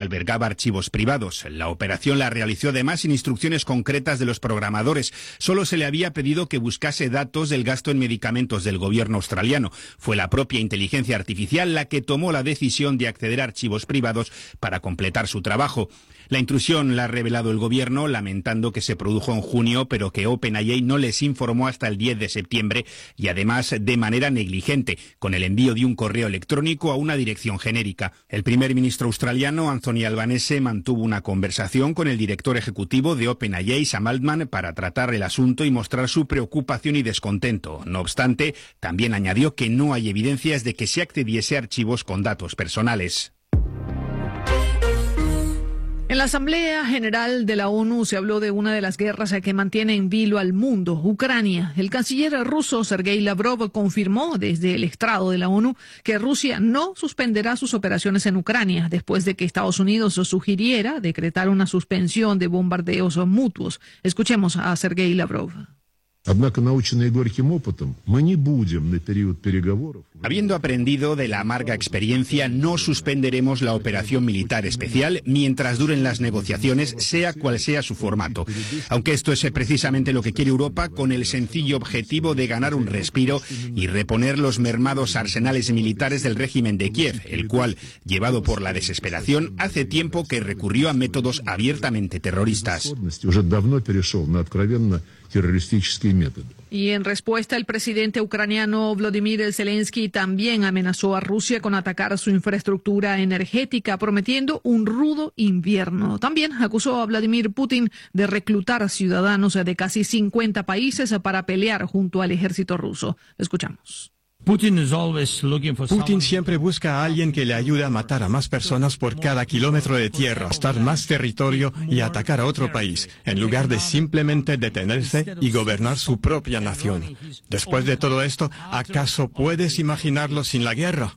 albergaba archivos privados. La operación la realizó además sin instrucciones concretas de los programadores. Solo se le había pedido que buscase datos del gasto en medicamentos del gobierno australiano. Fue la propia inteligencia artificial la que tomó la decisión de acceder a archivos privados para completar su trabajo. La intrusión la ha revelado el gobierno, lamentando que se produjo en junio, pero que OpenAI no les informó hasta el 10 de septiembre y además de manera negligente, con el envío de un correo electrónico a una dirección genérica. El primer ministro australiano, Anthony Albanese, mantuvo una conversación con el director ejecutivo de OpenAI, Sam Altman, para tratar el asunto y mostrar su preocupación y descontento. No obstante, también añadió que no hay evidencias de que se accediese a archivos con datos personales. En la Asamblea General de la ONU se habló de una de las guerras que mantiene en vilo al mundo, Ucrania. El canciller ruso Sergei Lavrov confirmó desde el estrado de la ONU que Rusia no suspenderá sus operaciones en Ucrania después de que Estados Unidos sugiriera decretar una suspensión de bombardeos mutuos. Escuchemos a Sergei Lavrov. Habiendo aprendido de la amarga experiencia, no suspenderemos la operación militar especial mientras duren las negociaciones, sea cual sea su formato. Aunque esto es precisamente lo que quiere Europa, con el sencillo objetivo de ganar un respiro y reponer los mermados arsenales militares del régimen de Kiev, el cual, llevado por la desesperación, hace tiempo que recurrió a métodos abiertamente terroristas. Y en respuesta, el presidente ucraniano Volodymyr Zelensky también amenazó a Rusia con atacar su infraestructura energética, prometiendo un rudo invierno. También acusó a Vladimir Putin de reclutar ciudadanos de casi 50 países para pelear junto al ejército ruso. Escuchamos. Putin siempre busca a alguien que le ayude a matar a más personas por cada kilómetro de tierra, gastar más territorio y atacar a otro país, en lugar de simplemente detenerse y gobernar su propia nación. Después de todo esto, ¿acaso puedes imaginarlo sin la guerra?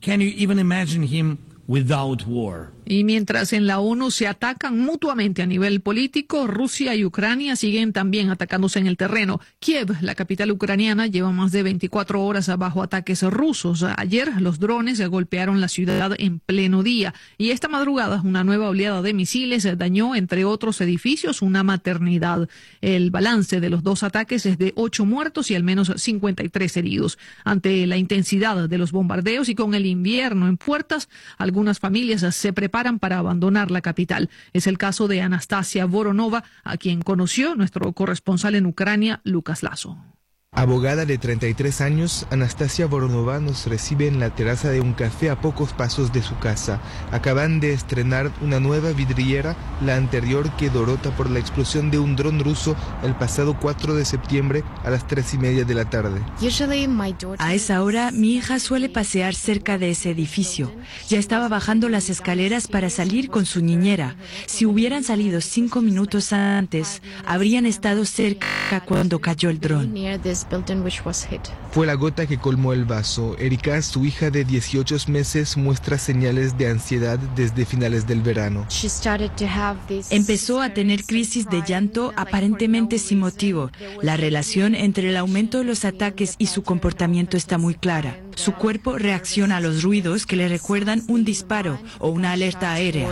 Y mientras en la ONU se atacan mutuamente a nivel político, Rusia y Ucrania siguen también atacándose en el terreno. Kiev, la capital ucraniana, lleva más de 24 horas bajo ataques rusos. Ayer los drones golpearon la ciudad en pleno día y esta madrugada una nueva oleada de misiles dañó, entre otros edificios, una maternidad. El balance de los dos ataques es de 8 muertos y al menos 53 heridos. Ante la intensidad de los bombardeos y con el invierno en puertas, algunas familias se preparan para abandonar la capital. Es el caso de Anastasia Voronova, a quien conoció nuestro corresponsal en Ucrania, Lucas Lazo. Abogada de 33 años, Anastasia Voronova nos recibe en la terraza de un café a pocos pasos de su casa. Acaban de estrenar una nueva vidriera, la anterior quedó rota por la explosión de un dron ruso el pasado 4 de septiembre a las 3:30 de la tarde. A esa hora, mi hija suele pasear cerca de ese edificio. Ya estaba bajando las escaleras para salir con su niñera. Si hubieran salido 5 minutos antes, habrían estado cerca cuando cayó el dron. Fue la gota que colmó el vaso. Erika, su hija de 18 meses, muestra señales de ansiedad desde finales del verano. Empezó a tener crisis de llanto aparentemente sin motivo. La relación entre el aumento de los ataques y su comportamiento está muy clara. Su cuerpo reacciona a los ruidos que le recuerdan un disparo o una alerta aérea.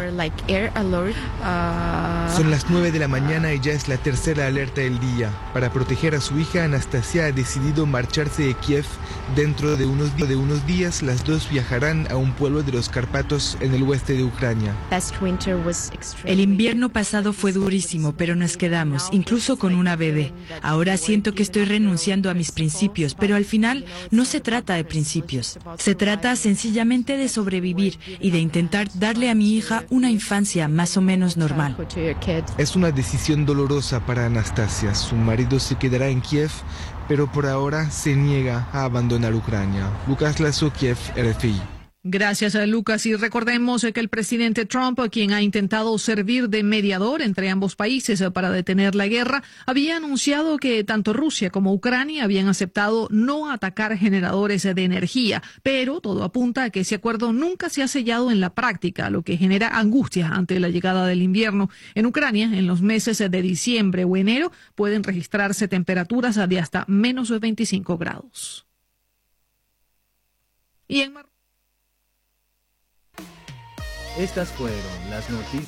Son las 9 de la mañana y ya es la tercera alerta del día. Para proteger a su hija, Anastasia ha decidido marcharse de Kiev. Dentro de unos días, las dos viajarán a un pueblo de los Cárpatos en el oeste de Ucrania. El invierno pasado fue durísimo, pero nos quedamos, incluso con una bebé. Ahora siento que estoy renunciando a mis principios, pero al final no se trata de principios. Se trata sencillamente de sobrevivir y de intentar darle a mi hija una infancia más o menos normal. Es una decisión dolorosa para Anastasia. Su marido se quedará en Kiev, pero por ahora se niega a abandonar Ucrania. Lucas Lazo, Kiev, RFI. Gracias a Lucas, y recordemos que el presidente Trump, quien ha intentado servir de mediador entre ambos países para detener la guerra, había anunciado que tanto Rusia como Ucrania habían aceptado no atacar generadores de energía, pero todo apunta a que ese acuerdo nunca se ha sellado en la práctica, lo que genera angustia ante la llegada del invierno. En Ucrania, en los meses de diciembre o enero, pueden registrarse temperaturas de hasta menos de 25 grados. Y en Estas fueron las noticias.